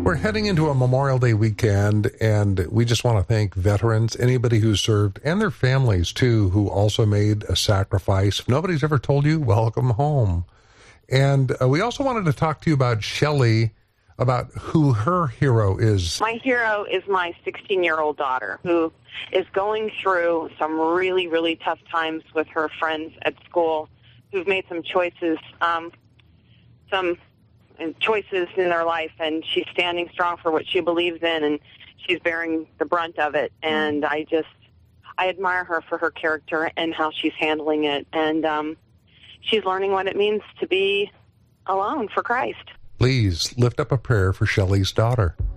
We're heading into a Memorial Day weekend, and we just want to thank veterans, anybody who served, and their families, too, who also made a sacrifice. If nobody's ever told you, welcome home. And we also wanted to talk to you about Shelley, about who her hero is. My hero is my 16-year-old daughter, who is going through some really, really tough times with her friends at school who've made some choices, choices in their life, and she's standing strong for what she believes in, and she's bearing the brunt of it. And I admire her for her character and how she's handling it. And she's learning what it means to be alone for Christ. Please lift up a prayer for Shelley's daughter.